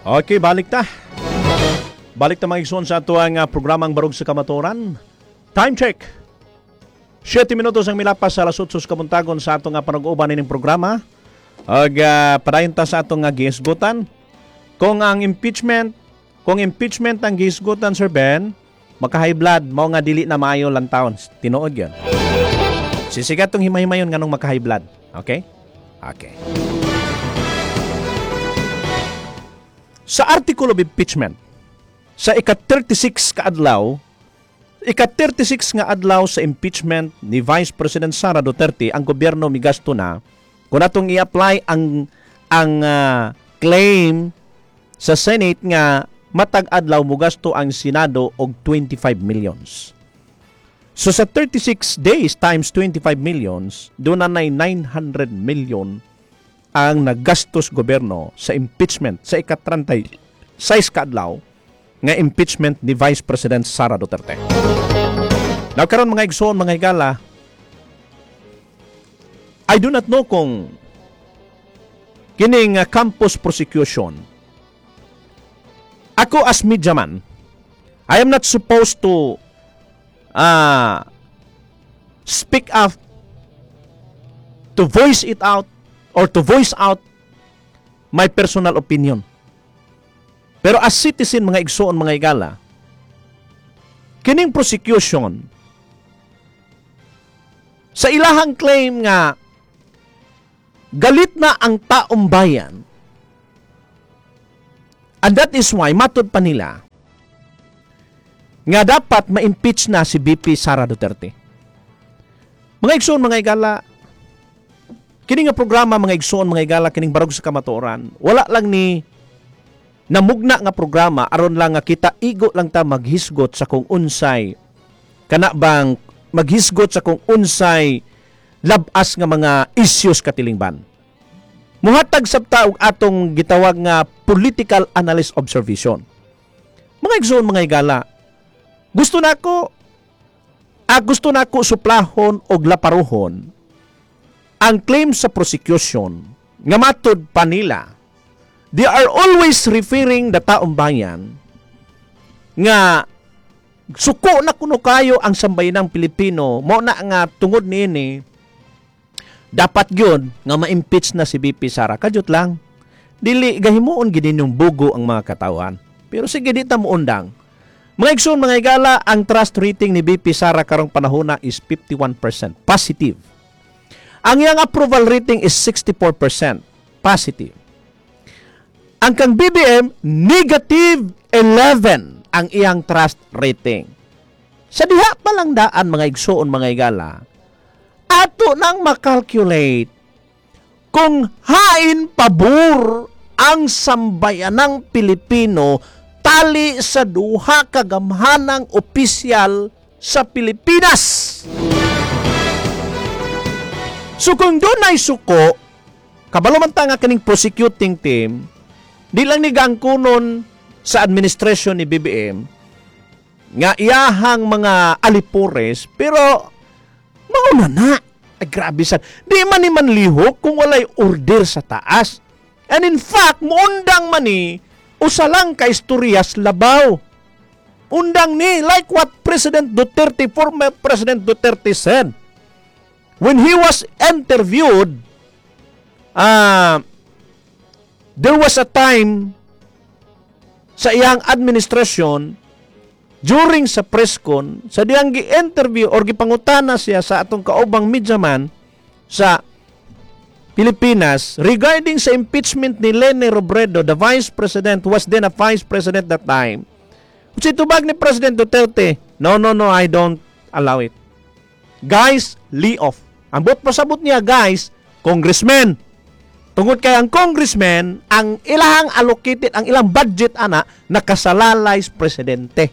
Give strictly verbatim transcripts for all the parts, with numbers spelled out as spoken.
Okay, balik ta. Balik ta mga igsoon sa ato ang uh, programang Barog sa Kamatuoran. Time check. siyete minutos ang milapas sa alas otso kamuntagon sa ato nga panag-uban ining programa. Ag uh, padayon ta sa ato nga gihisgutan. Kung ang impeachment, kung impeachment ang gihisgutan, Sir Ben, maka-high blood, mao nga dili na maayo lang taon. Tinuod yun. Sisigat tong himay-himayon nga nung maka-high blood. Okay? Okay. Sa article of impeachment, sa ika-thirty-six ka adlaw, ika-thirty-six nga adlaw sa impeachment ni Vice President Sara Duterte, ang gobyerno migasto na kung natong i-apply ang ang uh, claim sa Senate nga matag adlaw mo gasto ang Senado og twenty-five millions. So sa thirty-six days times twenty-five millions, doon na nine hundred million ang naggastos gobyerno sa impeachment sa ika-thirty-six ka adlaw nga impeachment ni Vice President Sara Duterte. Now karon mga igsoon, mga higala, I do not know kung kining uh, campus prosecution. Ako as media man, I am not supposed to uh, speak up, to voice it out, or to voice out my personal opinion. Pero as citizen, mga igsoon, mga igala, kining prosecution, sa ilahang claim nga, galit na ang taong bayan, and that is why, matod pa nila, nga dapat ma-impeach na si V P Sara Duterte. Mga igsoon, mga igala, kining nga programa, mga igsoon, mga igala, kining Barog sa Kamatuoran, wala lang ni namugna nga programa aron lang nga kita igo lang ta maghisgot sa kung unsay kana bang maghisgot sa kung unsay labas nga mga issues katilingban. Muhatag sabta og atong gitawag nga political analyst observation. Mga igsoon, mga igala, gusto nako ah, gusto nako suplahon og laparuhon ang claim sa prosecution nga matod pa nila. They are always referring the taong bayan nga suko na kuno kayo ang sambayanang Pilipino, mo na nga tungod niini dapat gyud nga ma-impeach na si V P Sara. Kadyot lang, dili gahimuon gid ninyong bugo ang mga katawan. Pero sige, di ta mo undang. Mga igsoon, mga igala, ang trust rating ni V P Sara karong panahona is fifty-one percent positive. Ang iyang approval rating is sixty-four percent positive. Ang kang B B M, negative eleven ang iyang trust rating. Sa diha pa lang daan, mga igsoon, mga igala, ato nang makalculate kung hain pabor ang sambayanang Pilipino tali sa duha ka gamhanang opisyal sa Pilipinas. So kung doon ay suko, kabalo man ta nga kining prosecuting team, di lang ni gangkunon sa administrasyon ni B B M nga iyahang mga alipores, pero mauna na. Ay grabe sa. Di man ni man lihok kung walay order sa taas. And in fact, muundang man ni usalang ka istoryas labaw. Undang ni like what President Duterte, former President Duterte said when he was interviewed. Ah uh, There was a time sa iyang administrasyon during sa press con, sa diyang gi-interview or gipangutana siya sa atong kaubang midyaman sa Pilipinas regarding sa impeachment ni Leni Robredo, the Vice President, was then a Vice President that time. Kasi tubag ni President Duterte, no, no, no, I don't allow it. Guys, lay off. Ang bot pasabot niya, guys, congressman. Tungod kay ang congressman, ang ilang allocated, ang ilang budget, ana, nakasalalay sa presidente.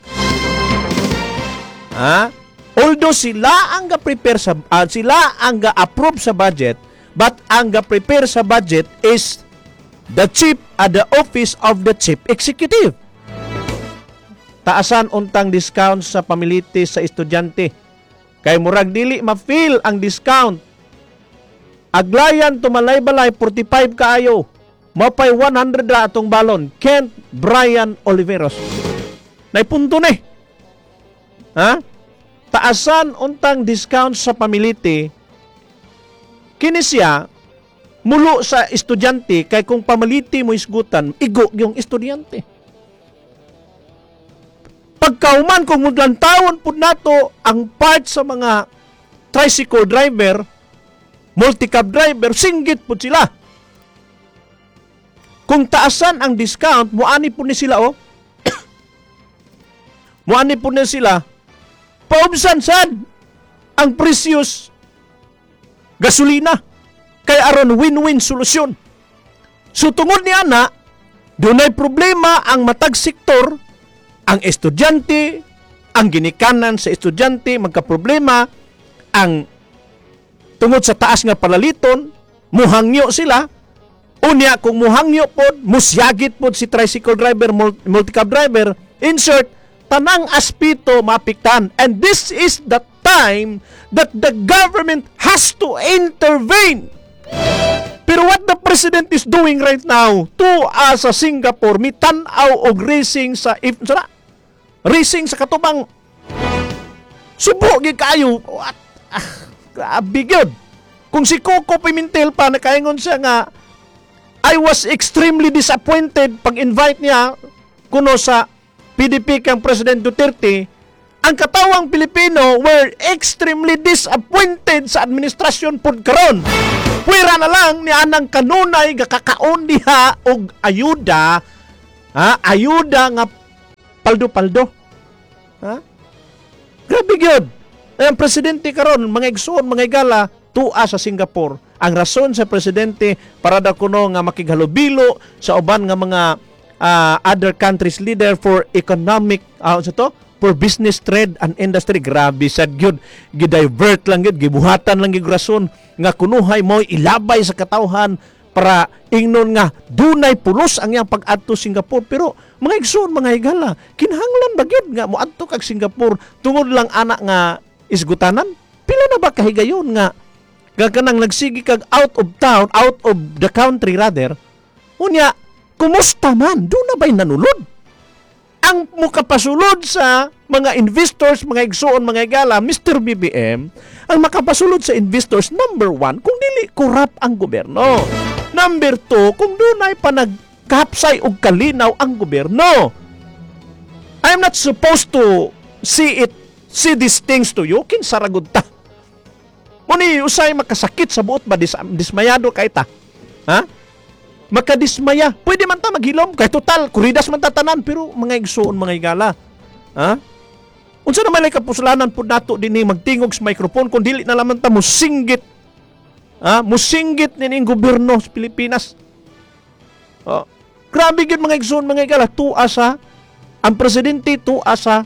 Ha? Although sila ang ga-prepare sa, uh, sila ang ga-approve sa budget, but ang ga-prepare sa budget is the chief at the office of the chief executive. Taasan untang discount sa pamiliti sa estudyante. Kay murag dili ma-feel ang discount. Aglayan tumalay-balay forty-five kaayo. Mapay one hundred ra atong balon. Kent Brian Oliveros. Naipunto ni. Ha? Taasan untang discount sa pamiliti. Kini siya mulo sa estudyante kay kung pamiliti mo isgutan, igo yung estudyante. Pagkauman kung mudlantawon pud nato ang part sa mga tricycle driver, multi-cab driver, singgit pud sila. Kung taasan ang discount, muani po ni sila, oh. muani po ni sila, paubsan sad ang precious gasolina. Kaya aron win-win solusyon. So tungod ni ana, dunay problema ang matag sektor, ang estudyante, ang ginikanan sa estudyante, magka-problema, ang tungod sa taas nga palaliton, muhangyo sila. Unya, kung muhangyo po, musyagit po si tricycle driver, multi-cab driver, insert, tanang aspito mapiktan. And this is the time that the government has to intervene. Pero what the president is doing right now, to uh, sa Singapore, mitanaw og racing sa, if, sa, racing sa katubang, subo, kayo, what? Ah, grabe yun. Kung si Coco Pimentel pa, nakaingon siya nga, I was extremely disappointed pag-invite niya kuno sa P D P kang President Duterte. Ang katawang Pilipino were extremely disappointed sa administrasyon pud karon. Puwera na lang ni anang kanunay gakakaon diha og ayuda, ha? Ayuda nga paldo-paldo. Ha? Grabe gyud. Ang presidente karon mga igsoon, mga igala, tua sa Singapore. Ang rason sa presidente para daw kuno nga makighalubilo sa uban nga mga uh, other countries leader for economic uh, sa to for business, trade and industry. Grabe sad gyud, gidivert lang gyud, gibuhatan lang gyud rason nga kunuhay mo ilabay sa katawhan para ingnon nga dunay pulos ang iyang pag-adto Singapore. Pero mga igsoon, mga higala, kinahanglan ba gyud nga moadto kag Singapore tungod lang anak nga isgutanan? Pila na ba kahigayon nga gaganang nagsigi kag out of town, out of the country rather, unya, kumusta man? Doon na ba'y nanulod? Ang makapasulod sa mga investors, mga igsoon, mga igala, Mister B B M, ang makapasulod sa investors, number one, kung dili kurap ang gobyerno. Number two, kung doon ay panagkapsay o kalinaw ang gobyerno. I'm not supposed to see it, see these things to you, kinsaragod ta. Muni usay makasakit sa buot ba dis dismayado kay ta. Ha? Makadismaya. Pwede man ta maghilom kay total kuridas man ta tanan pero mga igsoon, mga igala. Ha? Unsa naman lay kapusalanan pud nato dinhi magtingog sa microphone kun dili na lamang ta musinggit. Ha? Musinggit nining gobyerno sa Pilipinas. Oh. Grabe gyud mga igsoon, mga igala, tuwa sa ang presidente tuwa sa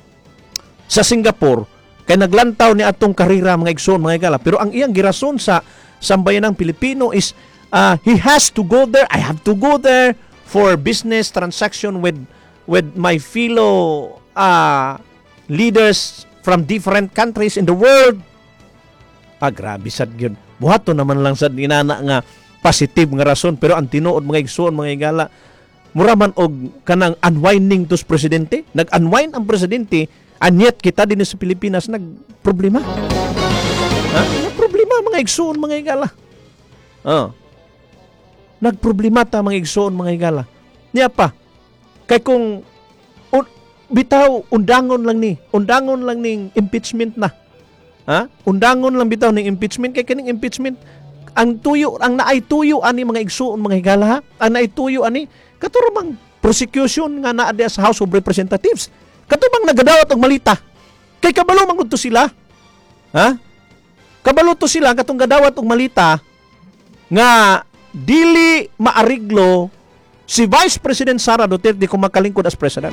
sa Singapore. Kaya naglantaw ni atong karira mga igsoon, mga igala. Pero ang iyang girason sa sambayanang Pilipino is uh, he has to go there. I have to go there for business transaction with with my fellow uh, leaders from different countries in the world. Ah, grabe sad yun. Buhato naman lang sad inana nga positive nga rason. Pero ang tinuod mga igsoon, mga igala, mura man og kanang unwinding to presidente. Nag-unwind ang presidente. And yet, kita din sa Pilipinas nagproblema. Ha? Nagproblema, mga igsoon, mga igala. Oh. Nagproblema ta, mga igsoon, mga igala. Niya pa, kay kung un, bitaw, undangon lang ni, undangon lang ning impeachment na. Ha? Undangon lang bitaw ning impeachment, kay kining impeachment, ang tuyo, ang naay tuyo ani mga igsoon, mga igala, ha? Ang naay tuyo ani, katurumang prosecution nga naa sa House of Representatives. Katubang nagadawat og malita. Kay kabalo man to sila. Ha? Kabalo to sila katong gadawat og malita nga dili maariglo si Vice President Sara Duterte kung makalingkod as president.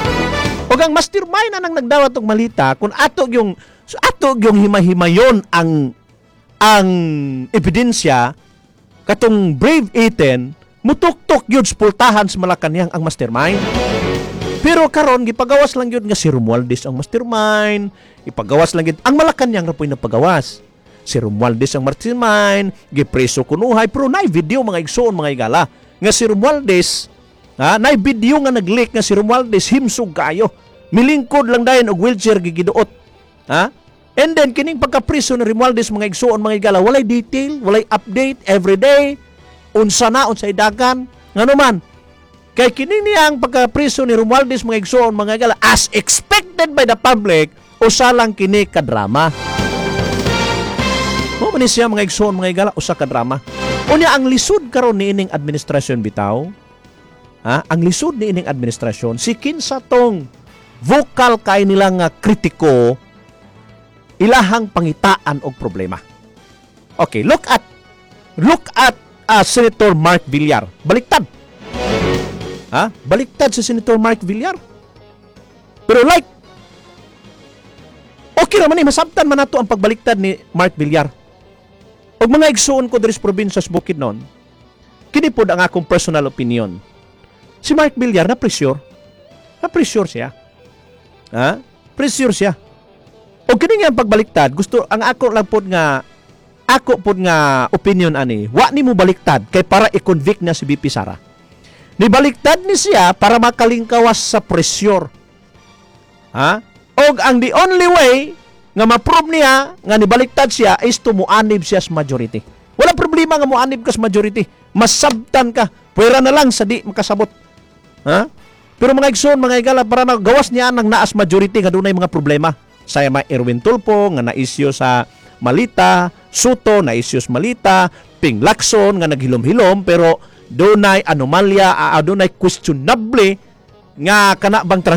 Og ang mastermind na nang nagdawat og malita kung ato yung ato yung himahimayon ang ang ebidensya katong Brave eighteen mutuktok yun sa pultahan sa Malacanang ang mastermind. Pero karon gipagawas lang yun nga si Romualdez ang mastermind, ipagawas lang yun. Ang Malacanang na po'y napagawas. Si Romualdez ang mastermind, gipreso kunuhay, pero naay video mga igsoon, mga igala. nga si Romualdez, ha, na video nga nag-leak nga si Romualdez himsog kayo. Milingkod lang dayon og wheelchair gigiduot. Ha? And then kining pagka-priso ni Romualdez mga igsuon mga igala, walay detail, walay update every day. Unsa na unsay dagan, ngano man. Kay kini niyang pagka-priso ni Romualdez mga igsuon mga igala as expected by the public, usa lang kini ka drama. Mo man siya mga igsuon mga igala usa ka drama. Unya ang lisod karon ni ining administrasyon bitaw. Ha? Ang lisod ni ining administrasyon si kinsa tong vocal kay nila nga kritiko ilahang pangitaan og problema. Okay, look at look at uh, Senator Mark Villar. Baliktad. Ha? Baliktad si Senator Mark Villar. Pero like, okay naman eh, masabtan man nato ang pagbaliktad ni Mark Villar. Og mga igsuon ko diri sa probinsya sa Bukidnon, kini pod ang akong personal opinion. Si Mark Villar na pressure. Na pressure siya. Ha? Pressure siya. O kini nga ang pagbaliktad, gusto ang ako lang pod nga ako pod nga opinion ani, wa nimo baliktad kay para i-convict na si B P Sara. Nibaliktad ni siya para makalingkawas sa pressure. Ha? Og ang the only way nga ma-prove niya nga nibaliktad siya is to muanib siya sa majority. Wala problema nga muanib ka sa majority. Masabtan ka. Pwera na lang sa di makasabot. Ha? Pero mga igsoon, mga igala, para nagawas niya ng naas majority nga doon ay mga problema. Saya may Erwin Tulfo nga na-issue sa Malita, Soto na issue sa Malita, Ping Lacson nga naghilom-hilom pero doon ay anomalya, uh, doon ay questionable nga kana bang